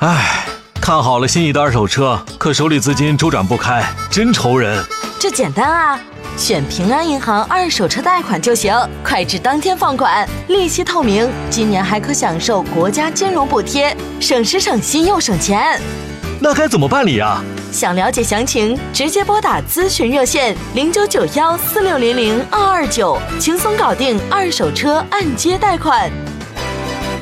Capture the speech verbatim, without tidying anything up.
唉，看好了心仪的二手车，可手里资金周转不开，真愁人。 这简单啊，选平安银行二手车贷款就行，快至当天放款，利息透明，今年还可享受国家金融补贴，省时省心又省钱。 那该怎么办理啊？ 想了解详情，直接拨打咨询热线零九九幺四六零零二二九，轻松搞定二手车按揭贷款。